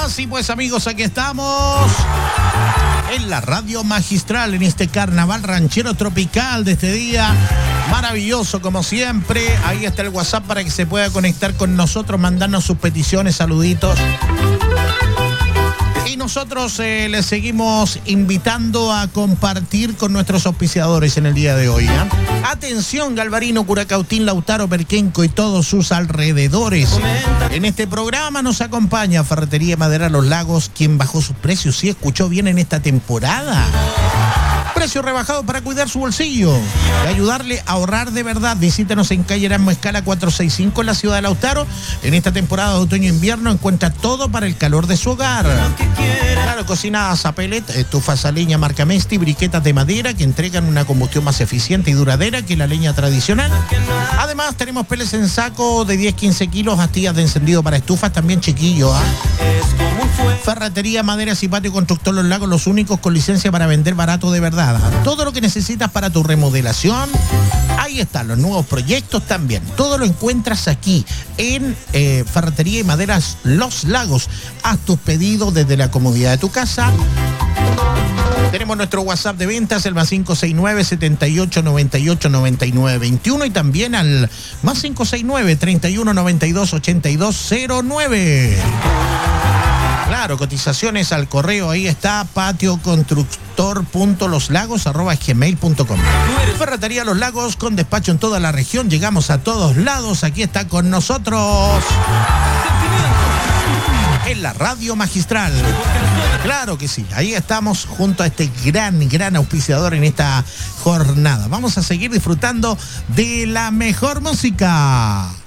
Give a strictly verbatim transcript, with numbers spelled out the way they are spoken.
Así pues, amigos, aquí estamos en la radio magistral, en este carnaval ranchero tropical de este día. Maravilloso, como siempre. Ahí está el WhatsApp para que se pueda conectar con nosotros, mandarnos sus peticiones, saluditos. Y nosotros eh, les seguimos invitando a compartir con nuestros auspiciadores en el día de hoy, ¿eh? Atención, Galvarino, Curacautín, Lautaro, Perquenco y todos sus alrededores. En este programa nos acompaña Ferretería Madera Los Lagos, quien bajó sus precios, sí, escuchó bien, en esta temporada. Precio rebajado para cuidar su bolsillo y ayudarle a ahorrar de verdad. Visítenos en calle Erasmo Escala cuatrocientos sesenta y cinco en la ciudad de Lautaro. En esta temporada de otoño-invierno encuentra todo para el calor de su hogar. Claro, cocinadas a pellet, estufas a leña marca Mesti, briquetas de madera que entregan una combustión más eficiente y duradera que la leña tradicional. Además, tenemos pellets en saco de diez a quince kilos, astillas de encendido para estufas, también chiquillo, ¿eh? Ferretería, Maderas y Patio Constructor Los Lagos, los únicos con licencia para vender barato de verdad. Todo lo que necesitas para tu remodelación, ahí están los nuevos proyectos también. Todo lo encuentras aquí en eh, Ferretería y Maderas Los Lagos. Haz tus pedidos desde la comodidad de tu casa. Tenemos nuestro WhatsApp de ventas, el más cinco seis nueve, setenta y ocho, noventa y ocho, noventa y nueve, veintiuno, y también al más cinco seis nueve, treinta y uno, noventa y dos, ochenta y dos, cero nueve. Claro, cotizaciones al correo, ahí está, patioconstructor.loslagos arroba gmail punto com. Ferretería Los Lagos, con despacho en toda la región, llegamos a todos lados, aquí está con nosotros en la radio magistral. Claro que sí, ahí estamos junto a este gran, gran auspiciador en esta jornada. Vamos a seguir disfrutando de la mejor música.